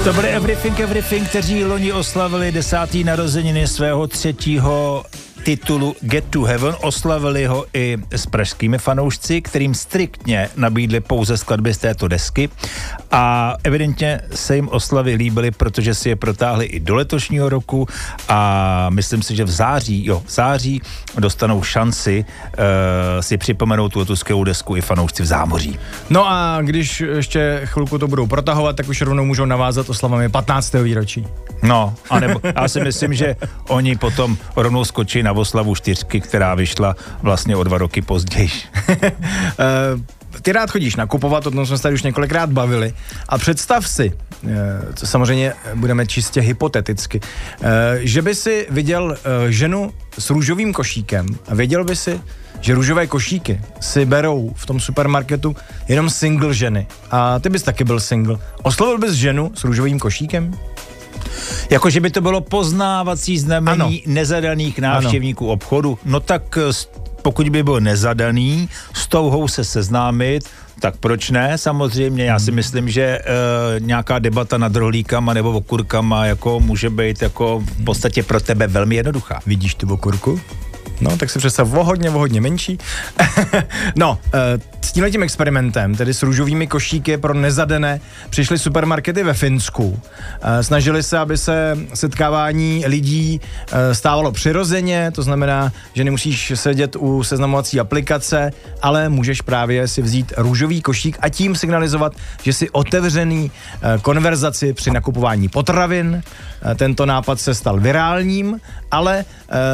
To byly Everything, kteří loni oslavili 10. narozeniny svého 3. titulu Get to Heaven. Oslavili ho i s pražskými fanoušci, kterým striktně nabídli pouze skladby z této desky a evidentně se jim oslavy líbily, protože si je protáhli i do letošního roku a myslím si, že v září dostanou šanci si připomenout tu skvělou desku i fanoušci v zámoří. No a když ještě chvilku to budou protahovat, tak už rovnou můžou navázat oslavami 15. výročí. No, anebo já si myslím, že oni potom rovnou skočí na oslavu 4, která vyšla vlastně o 2 roky později. Ty rád chodíš nakupovat, o tom jsme se tady už několikrát bavili. A představ si, to samozřejmě budeme čistě hypoteticky, že by si viděl ženu s růžovým košíkem a věděl by si, že růžové košíky si berou v tom supermarketu jenom single ženy. A ty bys taky byl single. Oslovil bys ženu s růžovým košíkem? Jakože by to bylo poznávací znamení nezadaných návštěvníků obchodu. No tak pokud by byl nezadaný, s touhou se seznámit, tak proč ne? Samozřejmě, já si myslím, že nějaká debata nad rohlíkama nebo okurkama jako může být jako v podstatě pro tebe velmi jednoduchá. Vidíš tu okurku? No, tak si představ o hodně menší. No, s tímhletím experimentem, tedy s růžovými košíky pro nezadané, přišly supermarkety ve Finsku. Snažili se, aby se setkávání lidí stávalo přirozeně, to znamená, že nemusíš sedět u seznamovací aplikace, ale můžeš právě si vzít růžový košík a tím signalizovat, že jsi otevřený konverzaci při nakupování potravin. Tento nápad se stal virálním, ale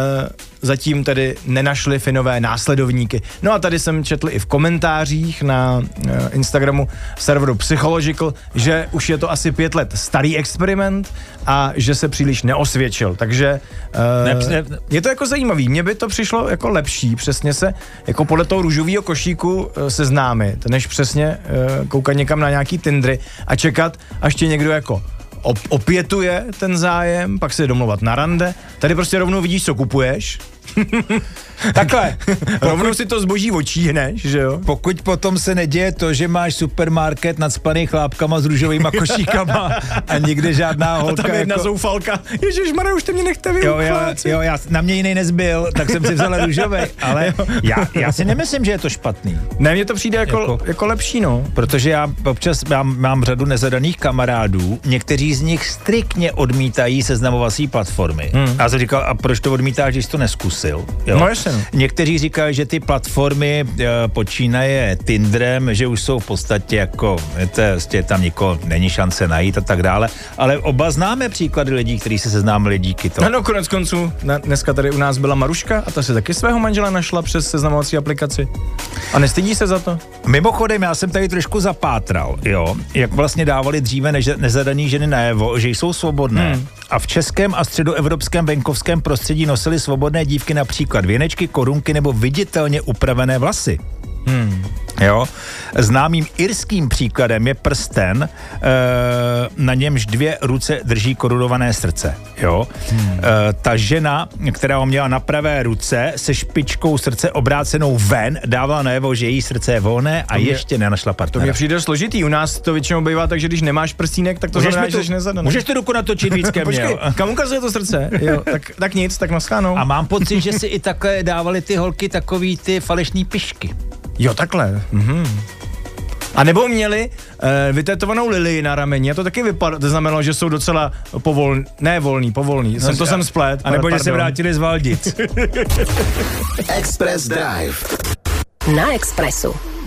zatím tedy nenašli Finové následovníky. No a tady jsem četl i v komentářích na Instagramu serveru Psychological, že už je to asi 5 let starý experiment a že se příliš neosvědčil. Takže je to jako zajímavý. Mně by to přišlo jako lepší přesně se jako podle toho růžového košíku seznámit, než přesně koukat někam na nějaký Tindry a čekat, až tě někdo jako opětuje ten zájem, pak se domluvat na rande. Tady prostě rovnou vidíš, co kupuješ. Takhle. Rovnou si to zboží očíhneš, že jo? Pokud potom se neděje to, že máš supermarket nacpaný chlápkama s růžovýma košíkama a nikde žádná holka. A tam jedna jako zoufalka. Ježišmarja, už ty mě nechte vyuchláci. Jo, na mě jiný nezbyl, tak jsem si vzala růžovej, ale já si nemyslím, že je to špatný. Ne, mně to přijde jako lepší, no. Protože já občas mám řadu nezadaných kamarádů, někteří z nich striktně odmítají seznamovací platformy. Já jsem říkal, a proč to odmítáš, když jsi to neskusil? Jo? No jasně. Někteří říkají, že ty platformy počínaje Tinderem, že už jsou v podstatě jako, tam nikoho není šance najít a tak dále, ale oba známe příklady lidí, kteří se seznámili díky tomu. Ano, konec konců, dneska tady u nás byla Maruška a ta si taky svého manžela našla přes seznamovací aplikaci. A nestydí se za to? Mimochodem, já jsem tady trošku zapátral, jo, jak vlastně dávali dříve nezadaný ženy najevo, že jsou svobodné. A v českém a středoevropském venkovském prostředí nosily svobodné dívky například věnečky, korunky nebo viditelně upravené vlasy. Jo. Známým irským příkladem je prsten, na němž 2 ruce drží korunované srdce. Jo. Ta žena, která ho měla na pravé ruce, se špičkou srdce obrácenou ven, dávala najevo, že její srdce je volné a ještě nenašla partnera. To mě přijde složitý. U nás to většinou bývá tak, že když nemáš prstínek, tak to znamená, že jsi nezadaný. Můžeš tu ruku natočit víc ke mně. Kam ukazuje to srdce? Jo, tak nic, tak naschánou. A mám pocit, že si i takhle dávali ty holky takový ty falešný pišky. Jo, takhle. A nebo měli vytetovanou lilii na rameni, a to taky vypadalo, to znamenalo, že jsou docela povolní. Jsem splet. A nebo že se vrátili z Valdic. Express Drive. Na Expressu.